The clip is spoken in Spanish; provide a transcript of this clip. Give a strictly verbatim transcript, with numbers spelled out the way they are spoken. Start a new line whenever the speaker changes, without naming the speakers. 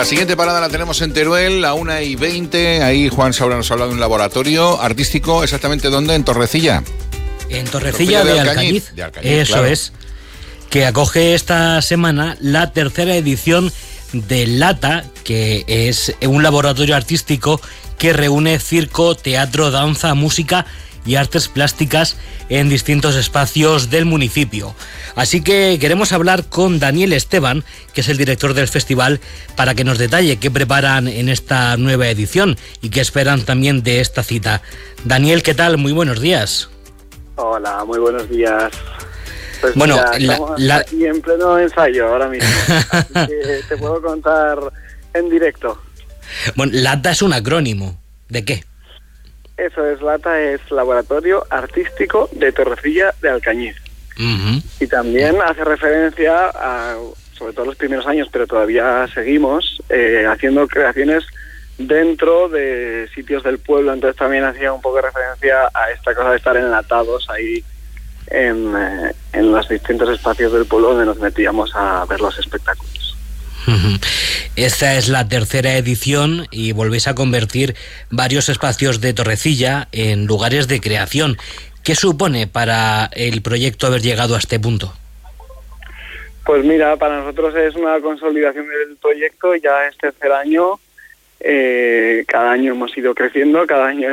La siguiente parada la tenemos en Teruel, a una y veinte. Ahí Juan Saura nos habla de un laboratorio artístico. ¿Exactamente dónde? ¿En Torrecilla?
En Torrecilla, Torrecilla de, de Alcañiz. Alcañiz.
De Alcañiz,
Eso
claro.
es. Que acoge esta semana la tercera edición de LATA, que es un laboratorio artístico que reúne circo, teatro, danza, música y artes plásticas en distintos espacios del municipio. Así que queremos hablar con Daniel Esteban, que es el director del festival, para que nos detalle qué preparan en esta nueva edición y qué esperan también de esta cita. Daniel, ¿qué tal? Muy buenos días.
Hola, muy buenos días. Pues
bueno,
mira,
la,
estamos
la...
aquí en pleno ensayo ahora mismo, así que te puedo contar en directo.
Bueno, LATA es un acrónimo. ¿De qué?
Eso es, LATA es Laboratorio Artístico de Torrecilla de Alcañiz.
Uh-huh.
Y también hace referencia a, sobre todo los primeros años, pero todavía seguimos eh, haciendo creaciones dentro de sitios del pueblo, entonces también hacía un poco de referencia a esta cosa de estar enlatados ahí en, eh, en los distintos espacios del pueblo donde nos metíamos a ver los espectáculos.
Uh-huh. Esta es la tercera edición y volvéis a convertir varios espacios de Torrecilla en lugares de creación. ¿Qué supone para el proyecto haber llegado a este punto?
Pues mira, para nosotros es una consolidación del proyecto, ya es tercer año, eh, cada año hemos ido creciendo, cada año